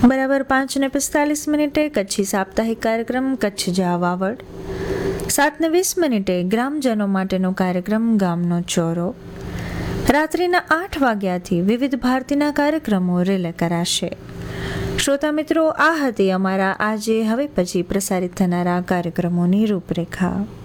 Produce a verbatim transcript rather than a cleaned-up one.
બરાબર પાંચ ને પિસ્તાલીસ મિનિટે કચ્છી સાપ્તાહિક કાર્યક્રમ કચ્છ જા વાવડ. સાત ને વીસ મિનિટે ગ્રામજનો માટેનો કાર્યક્રમ ગામનો ચોરો. રાત્રિના આઠ વાગ્યાથી વિવિધ ભારતીના કાર્યક્રમો રિલે કરાશે. શ્રોતા મિત્રો, આ હતી અમારા આજે હવે પછી પ્રસારિત થનારા કાર્યક્રમોની રૂપરેખા.